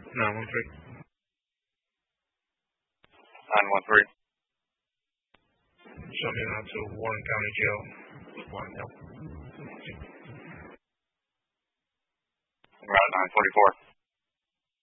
913. 913. Show me out to Warren County Jail. Want help. Route 944.